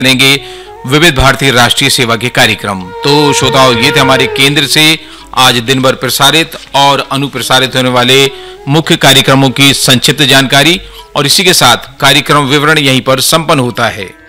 लेंगे विविध भारती राष्ट्रीय सेवा के कार्यक्रम। तो श्रोताओं, ये थे हमारे केंद्र से आज दिन भर प्रसारित और अनुप्रसारित होने वाले मुख्य कार्यक्रमों की संक्षिप्त जानकारी, और इसी के साथ कार्यक्रम विवरण यहीं पर संपन्न होता है।